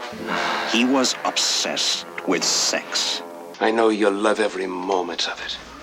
He was obsessed with sex. I know you'll love every moment of it.